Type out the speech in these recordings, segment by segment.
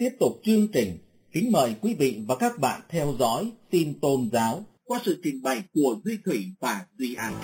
Tiếp tục chương trình, kính mời quý vị và các bạn theo dõi tin tôn giáo qua sự trình bày của Duy Thủy và Duy An.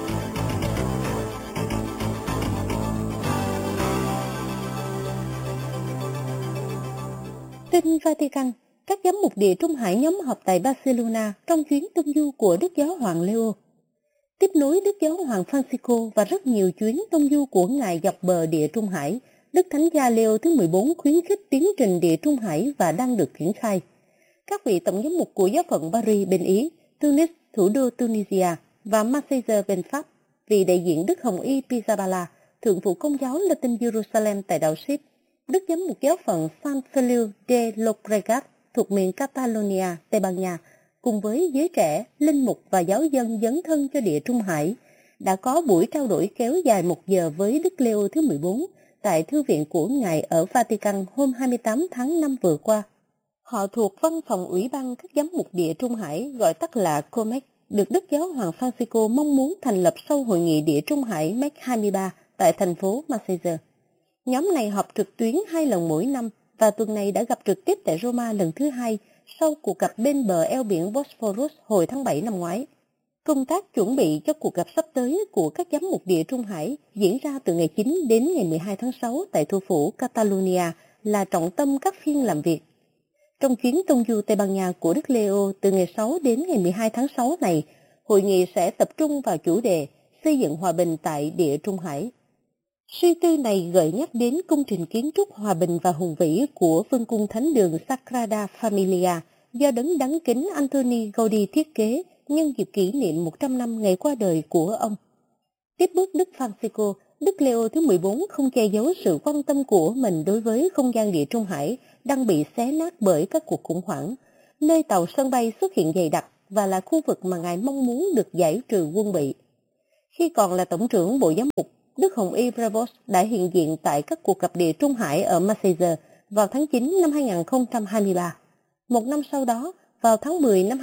Tin Vatican, các giám mục Địa Trung Hải nhóm họp tại Barcelona trong chuyến tông du của Đức Giáo Hoàng Leo. Tiếp nối Đức Giáo Hoàng Francisco và rất nhiều chuyến tông du của Ngài dọc bờ Địa Trung Hải, Đức Thánh Cha Leo thứ 14 khuyến khích tiến trình Địa Trung Hải và đang được triển khai. Các vị tổng giám mục của giáo phận Paris bên Ý, Tunis, thủ đô Tunisia, và Marseille bên Pháp, vị đại diện Đức Hồng Y Pizzaballa, thượng phụ Công giáo Latin Jerusalem tại đảo Ship, Đức giám mục giáo phận San Feliu de Llobregat thuộc miền Catalonia, Tây Ban Nha, cùng với giới trẻ, linh mục và giáo dân dấn thân cho Địa Trung Hải, đã có buổi trao đổi kéo dài 1 giờ với Đức Leo thứ 14 tại Thư viện của Ngài ở Vatican hôm 28 tháng 5 vừa qua. Họ thuộc Văn phòng Ủy ban các giám mục Địa Trung Hải, gọi tắt là COMEC, được Đức Giáo Hoàng Francisco mong muốn thành lập sau Hội nghị Địa Trung Hải MEC 23 tại thành phố Marseille. Nhóm này họp trực tuyến 2 lần mỗi năm và tuần này đã gặp trực tiếp tại Roma lần thứ 2 sau cuộc gặp bên bờ eo biển Bosphorus hồi tháng 7 năm ngoái. Công tác chuẩn bị cho cuộc gặp sắp tới của các giám mục Địa Trung Hải diễn ra từ ngày 9 đến ngày 12 tháng 6 tại thủ phủ Catalonia là trọng tâm các phiên làm việc. Trong chuyến tông du Tây Ban Nha của Đức Leo từ ngày 6 đến ngày 12 tháng 6 này, hội nghị sẽ tập trung vào chủ đề xây dựng hòa bình tại Địa Trung Hải. Suy tư này gợi nhắc đến công trình kiến trúc hòa bình và hùng vĩ của Vương cung Thánh đường Sagrada Familia do đấng đáng kính Antoni Gaudí thiết kế nhân dịp kỷ niệm 100 năm ngày qua đời của ông. Tiếp bước Đức Francisco, Đức Leo thứ 14 không che giấu sự quan tâm của mình đối với không gian Địa Trung Hải đang bị xé nát bởi các cuộc khủng hoảng, nơi tàu sân bay xuất hiện dày đặc và là khu vực mà Ngài mong muốn được giải trừ quân bị. Khi còn là Tổng trưởng Bộ Giám mục, Đức Hồng Y Prevost đã hiện diện tại các cuộc gặp Địa Trung Hải ở Marseille vào tháng 9 năm 2023. Một năm sau đó, vào tháng 10 năm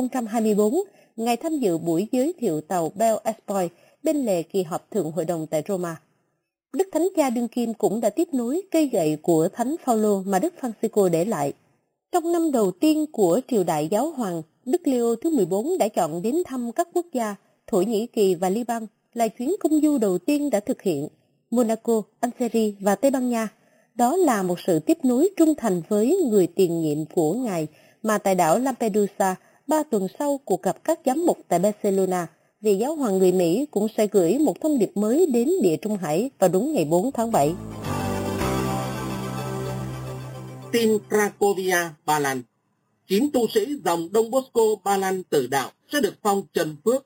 2024, Ngài tham dự buổi giới thiệu tàu Belle Espoir bên lề kỳ họp Thượng Hội đồng tại Roma. Đức Thánh Cha đương kim cũng đã tiếp nối cây gậy của Thánh Phaolô mà Đức Francisco để lại. Trong năm đầu tiên của triều đại giáo hoàng, Đức Leo thứ 14 đã chọn đến thăm các quốc gia Thổ Nhĩ Kỳ và Liban là chuyến công du đầu tiên đã thực hiện, Monaco, Algeria và Tây Ban Nha. Đó là một sự tiếp nối trung thành với người tiền nhiệm của Ngài mà tại đảo Lampedusa, 3 tuần sau cuộc gặp các giám mục tại Barcelona, vị giáo hoàng người Mỹ cũng sẽ gửi một thông điệp mới đến Địa Trung Hải vào đúng ngày 4 tháng 7. Tin Cracovia, Ba Lan. 9 tu sĩ dòng Don Bosco Ba Lan tử đạo sẽ được phong trần phước.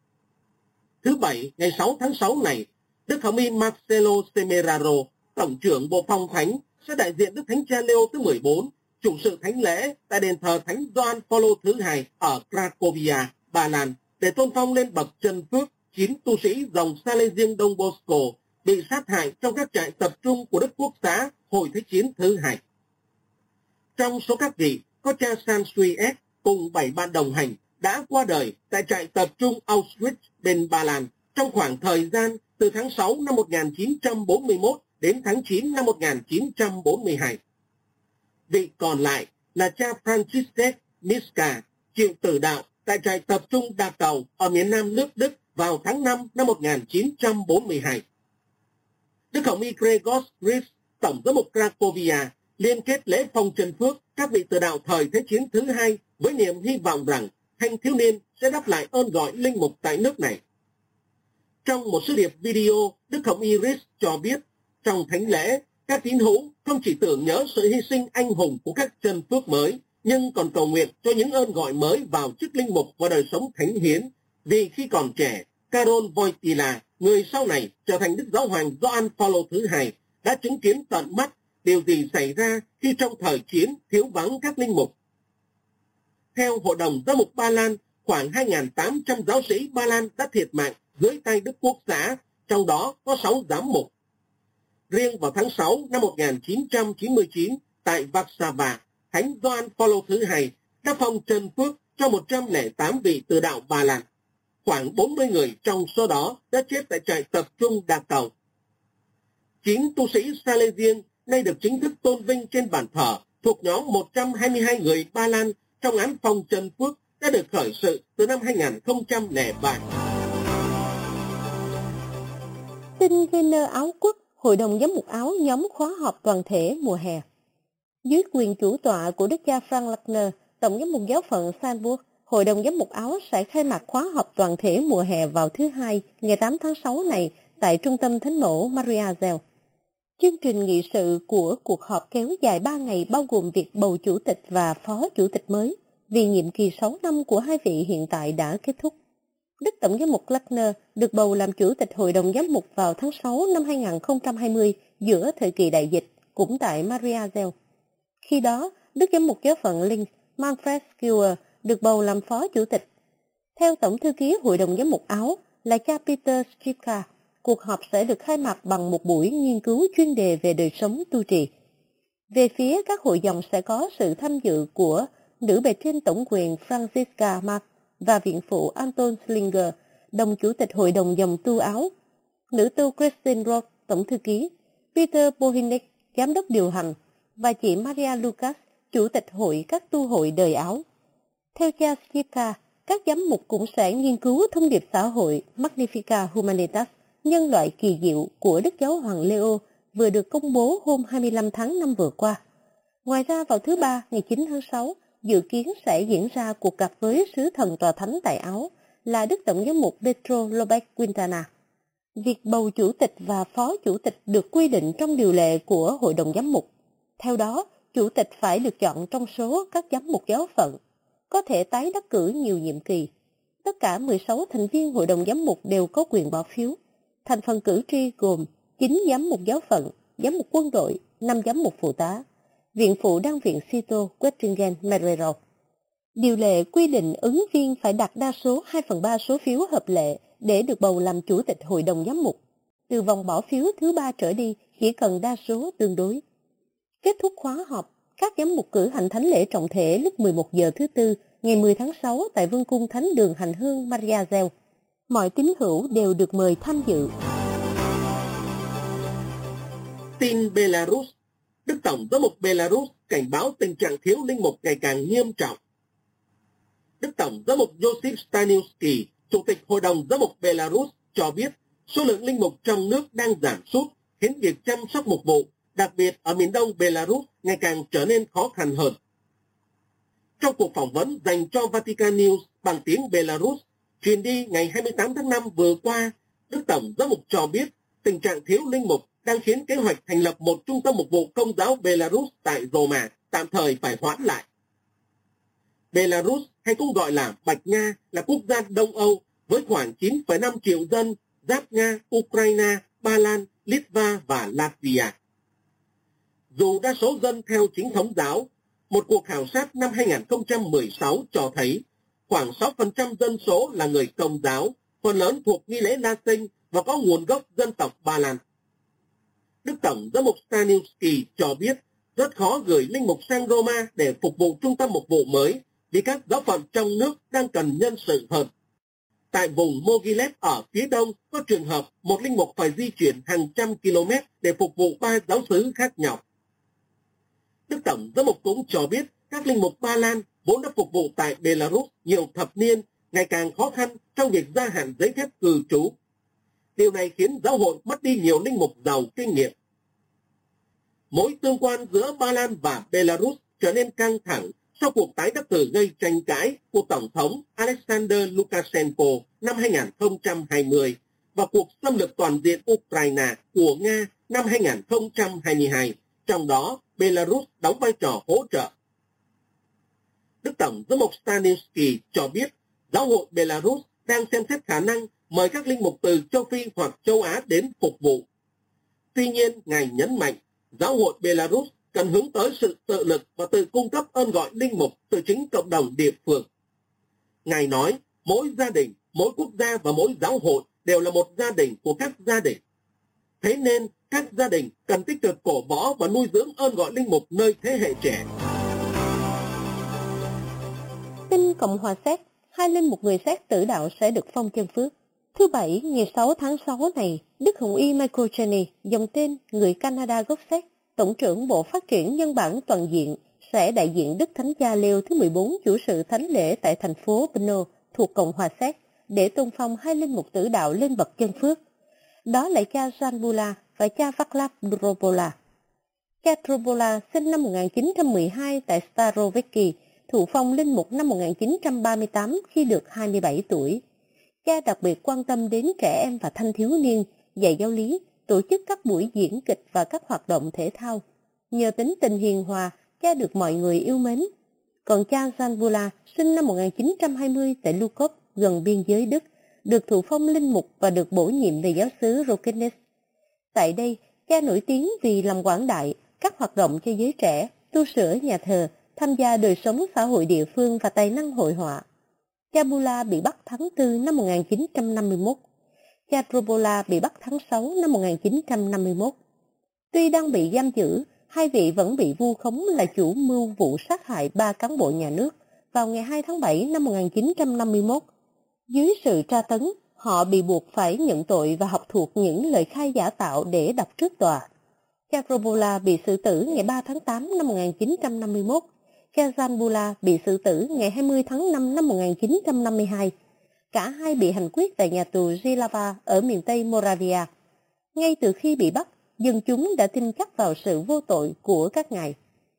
Thứ Bảy, ngày 6 tháng 6 này, Đức Hồng Y Marcelo Semeraro, Tổng trưởng Bộ Phong Thánh, sẽ đại diện Đức Thánh Cha Leo thứ 14, chủ sự thánh lễ tại đền thờ Thánh Gioan Phaolô thứ 2 ở Cracovia, Ba Lan, để tôn phong lên bậc trần phước 9 tu sĩ dòng Salesian Don Bosco bị sát hại trong các trại tập trung của Đức Quốc xã hồi Thế chiến thứ 2. Trong số các vị, có cha San Sui S cùng 7 bạn đồng hành đã qua đời tại trại tập trung Auschwitz bên Ba Lan trong khoảng thời gian từ tháng 6 năm 1941 đến tháng 9 năm 1942. Vị còn lại là cha Franciszek Miska, chịu tử đạo tại trại tập trung Đa Cầu ở miền nam nước Đức vào tháng 5 năm 1942. Đức Hồng Y Gregos Ries, Tổng giám mục Cracovia, liên kết lễ phong trần phước các vị tử đạo thời Thế chiến thứ 2 với niềm hy vọng rằng thanh thiếu niên sẽ đáp lại ơn gọi linh mục tại nước này. Trong một sứ điệp video, Đức Hồng Y Ries cho biết, trong thánh lễ, các tín hữu không chỉ tưởng nhớ sự hy sinh anh hùng của các trần phước mới, nhưng còn cầu nguyện cho những ơn gọi mới vào chức linh mục và đời sống thánh hiến. Vì khi còn trẻ, Karol Wojtyla, người sau này trở thành Đức Giáo hoàng Gioan Phaolô thứ 2, đã chứng kiến tận mắt điều gì xảy ra khi trong thời chiến thiếu vắng các linh mục. Theo Hội đồng Giám mục Ba Lan, khoảng 2.800 giáo sĩ Ba Lan đã thiệt mạng dưới tay Đức Quốc xã, trong đó có 6 giám mục. Riêng vào tháng 6 năm 1999, tại Warsaw, Thánh Gioan Phaolô thứ 2 đã phong trần phước cho 108 vị tử đạo Ba Lan. Khoảng 40 người trong số đó đã chết tại trại tập trung Đa Cầu. 9 tu sĩ Salesian nay được chính thức tôn vinh trên bàn thờ thuộc nhóm 122 người Ba Lan trong án Phong Trần Phước đã được khởi sự từ năm 2003. Tin Renner áo quốc, Hội đồng Giám mục Áo nhóm khóa họp toàn thể mùa hè. Dưới quyền chủ tọa của đức cha Frank Lackner, Tổng giám mục giáo phận Salzburg, Hội đồng Giám mục Áo sẽ khai mạc khóa họp toàn thể mùa hè vào thứ Hai, ngày 8 tháng 6 này tại Trung tâm Thánh mẫu Maria Zell. Chương trình nghị sự của cuộc họp kéo dài 3 ngày bao gồm việc bầu chủ tịch và phó chủ tịch mới, vì nhiệm kỳ 6 năm của hai vị hiện tại đã kết thúc. Đức Tổng giám mục Lackner được bầu làm chủ tịch Hội đồng Giám mục vào tháng 6 năm 2020 giữa thời kỳ đại dịch, cũng tại Maria Zell. Khi đó, Đức Giám mục giáo phận Linz, Manfred Skeuer, được bầu làm phó chủ tịch. Theo Tổng thư ký Hội đồng Giám mục Áo là cha Peter Skripka, cuộc họp sẽ được khai mạc bằng một buổi nghiên cứu chuyên đề về đời sống tu trì. Về phía các hội dòng sẽ có sự tham dự của nữ bề trên tổng quyền Franziska Mark và viện phụ Anton Slinger, đồng chủ tịch Hội đồng dòng tu Áo, nữ tu Christine Roth, tổng thư ký, Peter Bohinek, giám đốc điều hành, và chị Maria Lucas, chủ tịch hội các tu hội đời Áo. Theo cha Skripka, các giám mục cũng sẽ nghiên cứu thông điệp xã hội Magnificat Humanitas, nhân loại kỳ diệu của Đức Giáo hoàng Leo vừa được công bố hôm 25 tháng 5 vừa qua. Ngoài ra vào thứ Ba, ngày 9 tháng 6, dự kiến sẽ diễn ra cuộc gặp với sứ thần tòa thánh tại Áo là Đức Tổng giám mục Pedro Lopez Quintana. Việc bầu chủ tịch và phó chủ tịch được quy định trong điều lệ của Hội đồng Giám mục. Theo đó, chủ tịch phải được chọn trong số các giám mục giáo phận, có thể tái đắc cử nhiều nhiệm kỳ. Tất cả 16 thành viên Hội đồng Giám mục đều có quyền bỏ phiếu. Thành phần cử tri gồm 9 giám mục giáo phận, giám mục quân đội, 5 giám mục phụ tá, viện phụ đan viện Cito Wettingen Merero. Điều lệ quy định ứng viên phải đạt đa số 2/3 số phiếu hợp lệ để được bầu làm chủ tịch Hội đồng Giám mục. Từ vòng bỏ phiếu thứ 3 trở đi chỉ cần đa số tương đối. Kết thúc khóa họp, các giám mục cử hành thánh lễ trọng thể lúc 11 giờ thứ Tư, ngày 10 tháng 6 tại Vương cung Thánh đường Hành hương Maria Zell. Mọi tín hữu đều được mời tham dự. Tin Belarus. Đức Tổng giám mục Belarus cảnh báo tình trạng thiếu linh mục ngày càng nghiêm trọng. Đức Tổng giám mục Josip Staniuski, Chủ tịch Hội đồng Giám mục Belarus cho biết số lượng linh mục trong nước đang giảm sút, khiến việc chăm sóc mục vụ, đặc biệt ở miền đông Belarus, ngày càng trở nên khó khăn hơn. Trong cuộc phỏng vấn dành cho Vatican News bằng tiếng Belarus, truyền đi ngày 28 tháng 5 vừa qua, Đức Tổng giám mục cho biết tình trạng thiếu linh mục đang khiến kế hoạch thành lập một trung tâm mục vụ công giáo Belarus tại Roma tạm thời phải hoãn lại. Belarus, hay cũng gọi là Bạch Nga, là quốc gia Đông Âu với khoảng 9,5 triệu dân, giáp Nga, Ukraine, Ba Lan, Litva và Latvia. Dù đa số dân theo chính thống giáo, một cuộc khảo sát năm 2016 cho thấy khoảng 6% dân số là người Công giáo, phần lớn thuộc nghi lễ Latin và có nguồn gốc dân tộc Ba Lan. Đức Tổng giám mục Staniuski cho biết rất khó gửi linh mục sang Roma để phục vụ trung tâm mục vụ mới vì các giáo phận trong nước đang cần nhân sự hơn. Tại vùng Mogilev ở phía đông có trường hợp một linh mục phải di chuyển hàng trăm km để phục vụ 3 giáo xứ khác nhau. Đức Tổng giám mục cũng cho biết các linh mục Ba Lan vốn đã phục vụ tại Belarus nhiều thập niên ngày càng khó khăn trong việc gia hạn giấy phép cư trú. Điều này khiến giáo hội mất đi nhiều linh mục giàu kinh nghiệm. Mối tương quan giữa Ba Lan và Belarus trở nên căng thẳng sau cuộc tái đắc cử gây tranh cãi của Tổng thống Alexander Lukashenko năm 2020 và cuộc xâm lược toàn diện Ukraine của Nga năm 2022, trong đó Belarus đóng vai trò hỗ trợ. Đức Tổng giám mục Staniuski cho biết giáo hội Belarus đang xem xét khả năng mời các linh mục từ châu Phi hoặc châu Á đến phục vụ. Tuy nhiên, Ngài nhấn mạnh giáo hội Belarus cần hướng tới sự tự lực và tự cung cấp ơn gọi linh mục từ chính cộng đồng địa phương. Ngài nói, mỗi gia đình, mỗi quốc gia và mỗi giáo hội đều là một gia đình của các gia đình. Thế nên, các gia đình cần tích cực cổ võ và nuôi dưỡng ơn gọi linh mục nơi thế hệ trẻ. Tin Cộng hòa Séc, 2 linh mục người Séc tử đạo sẽ được phong chân phước. Thứ Bảy, ngày 6 tháng 6 này, Đức Hồng Y Michael Cheney, dòng tên người Canada gốc Séc, Tổng trưởng Bộ Phát triển Nhân bản Toàn diện, sẽ đại diện Đức Thánh Cha Leo thứ 14 chủ sự thánh lễ tại thành phố Brno thuộc Cộng hòa Séc để tôn phong hai linh mục tử đạo lên bậc chân phước. Đó là cha Jan Bula và cha Vaclav Drobola. Cha Drobola sinh năm 1912 tại Staroveki, thụ phong linh mục năm 1938 khi được 27 tuổi. Cha đặc biệt quan tâm đến trẻ em và thanh thiếu niên, dạy giáo lý, tổ chức các buổi diễn kịch và các hoạt động thể thao. Nhờ tính tình hiền hòa, cha được mọi người yêu mến. Còn cha Jan Bula sinh năm 1920 tại Lukov, gần biên giới Đức, được thụ phong linh mục và được bổ nhiệm về giáo xứ Rokenes. Tại đây, cha nổi tiếng vì làm quảng đại, các hoạt động cho giới trẻ, tu sửa nhà thờ, tham gia đời sống xã hội địa phương và tài năng hội họa. Cha Bula bị bắt tháng 4 năm 1951. Cha Drobola bị bắt tháng 6 năm 1951. Tuy đang bị giam giữ, hai vị vẫn bị vu khống là chủ mưu vụ sát hại 3 cán bộ nhà nước vào ngày 2 tháng 7 năm 1951. Dưới sự tra tấn, họ bị buộc phải nhận tội và học thuộc những lời khai giả tạo để đọc trước tòa. Cha Drobola bị xử tử ngày 3 tháng 8 năm 1951. Cha Jan Bula bị xử tử ngày 20 tháng 5 năm 1952. Cả hai bị hành quyết tại nhà tù Jihlava ở miền Tây Moravia. Ngay từ khi bị bắt, dân chúng đã tin chắc vào sự vô tội của các ngài.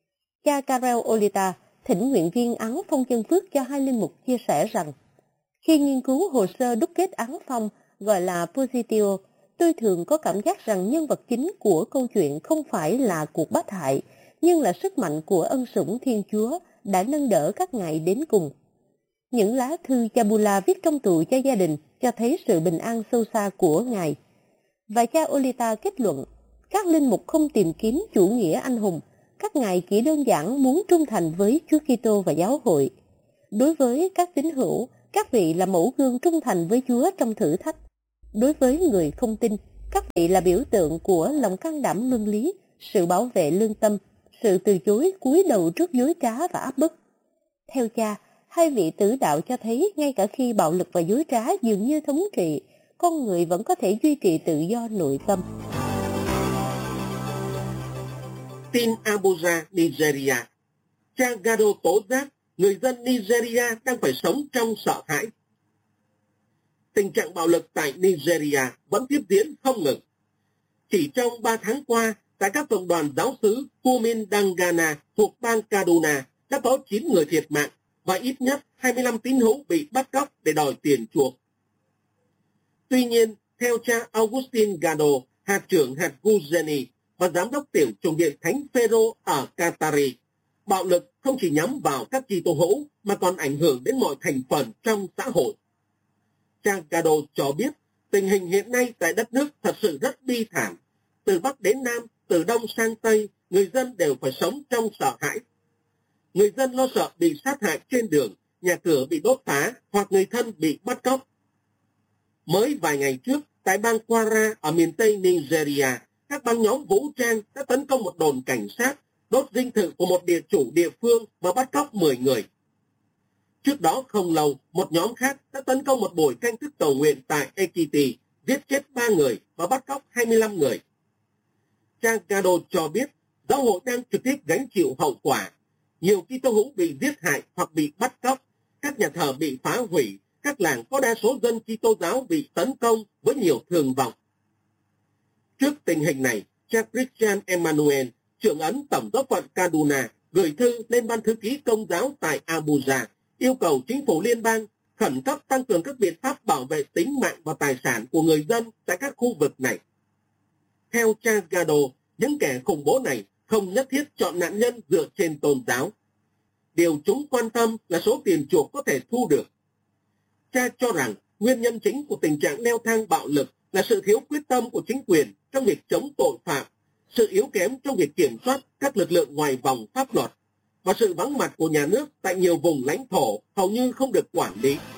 Cha Karel Olita, thỉnh nguyện viên án phong chân phước cho hai linh mục, chia sẻ rằng: khi nghiên cứu hồ sơ đúc kết án phong gọi là positio, tôi thường có cảm giác rằng nhân vật chính của câu chuyện không phải là cuộc bách hại, nhưng là sức mạnh của ân sủng Thiên Chúa đã nâng đỡ các ngài đến cùng. Những lá thư cha Bula viết trong tù cho gia đình cho thấy sự bình an sâu xa của ngài. Và cha Olita kết luận, các linh mục không tìm kiếm chủ nghĩa anh hùng, các ngài chỉ đơn giản muốn trung thành với Chúa Kitô và giáo hội. Đối với các tín hữu, các vị là mẫu gương trung thành với Chúa trong thử thách. Đối với người không tin, các vị là biểu tượng của lòng can đảm luân lý, sự bảo vệ lương tâm, sự từ chối cúi đầu trước dối trá và áp bức. Theo cha, hai vị tử đạo cho thấy ngay cả khi bạo lực và dối trá dường như thống trị, con người vẫn có thể duy trì tự do nội tâm. Tin Abuja, Nigeria. Cha Gado tố giác người dân Nigeria đang phải sống trong sợ hãi. Tình trạng bạo lực tại Nigeria vẫn tiếp diễn không ngừng. Chỉ trong 3 tháng qua, tại các cộng đoàn giáo xứ Kumin Dangana thuộc bang Kaduna đã có 9 người thiệt mạng và ít nhất 25 tín hữu bị bắt cóc để đòi tiền chuộc. Tuy nhiên, theo cha Augustine Gado, hạt trưởng hạt Guzeni và giám đốc tiểu chủng điện Thánh Phêrô ở Qatari, bạo lực không chỉ nhắm vào các Kitô hữu mà còn ảnh hưởng đến mọi thành phần trong xã hội. Cha Gado cho biết tình hình hiện nay tại đất nước thật sự rất bi thảm. Từ Bắc đến Nam, từ Đông sang Tây, người dân đều phải sống trong sợ hãi. Người dân lo sợ bị sát hại trên đường, nhà cửa bị đốt phá hoặc người thân bị bắt cóc. Mới vài ngày trước, tại bang Kwara ở miền Tây Nigeria, các băng nhóm vũ trang đã tấn công một đồn cảnh sát, đốt dinh thự của một địa chủ địa phương và bắt cóc 10 người. Trước đó không lâu, một nhóm khác đã tấn công một buổi canh thức cầu nguyện tại Ekiti, giết chết 3 người và bắt cóc 25 người. Cha Gado cho biết giáo hội đang trực tiếp gánh chịu hậu quả. Nhiều Kitô hữu bị giết hại hoặc bị bắt cóc, các nhà thờ bị phá hủy, các làng có đa số dân Kitô giáo bị tấn công với nhiều thương vong. Trước tình hình này, cha Christian Emmanuel, trưởng ấn tổng giáo phận Kaduna, gửi thư lên ban thư ký công giáo tại Abuja, yêu cầu chính phủ liên bang khẩn cấp tăng cường các biện pháp bảo vệ tính mạng và tài sản của người dân tại các khu vực này. Theo cha Gado, những kẻ khủng bố này không nhất thiết chọn nạn nhân dựa trên tôn giáo. Điều chúng quan tâm là số tiền chuộc có thể thu được. Cha cho rằng nguyên nhân chính của tình trạng leo thang bạo lực là sự thiếu quyết tâm của chính quyền trong việc chống tội phạm, sự yếu kém trong việc kiểm soát các lực lượng ngoài vòng pháp luật và sự vắng mặt của nhà nước tại nhiều vùng lãnh thổ hầu như không được quản lý.